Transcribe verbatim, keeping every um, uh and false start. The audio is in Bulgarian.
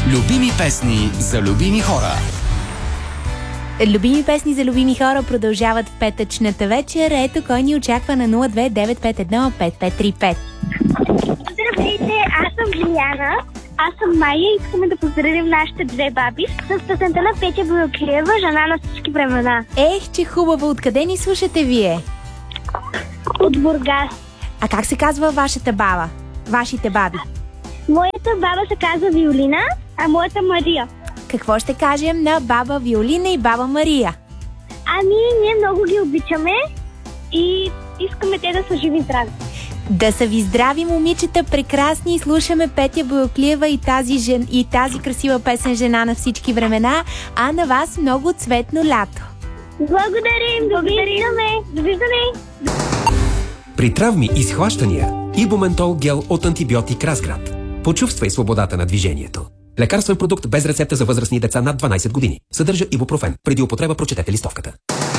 Любими песни за любими хора. Любими песни за любими хора продължават в петъчната вечер. Ето кой ни очаква на нула две девет пет едно пет пет три пет. Здравейте, аз съм Лиляна. Аз съм Майя и искаме да поздравим нашите две баби с песента на Петя Бояклиева, жена на всички времена. Ех, че хубаво! Откъде ни слушате вие? От Бургас. А как се казва вашата баба? Вашите баби? Моята баба се казва Виолина, а моята Мария. Какво ще кажем на баба Виолина и баба Мария? Ами, ние много ги обичаме и искаме те да са живи и здрави. Да са ви здрави, момичета, прекрасни. Слушаме Петя Бояклиева и тази, жен... и тази красива песен "Жена на всички времена", а на вас много цветно лято. Благодарим, довиждане. Довиждане. При травми и схващания Ибументол гел от антибиотик Разград. Почувствай свободата на движението. Лекарствен продукт без рецепта за възрастни деца над дванайсет години. Съдържа ибупрофен. Преди употреба прочетете листовката.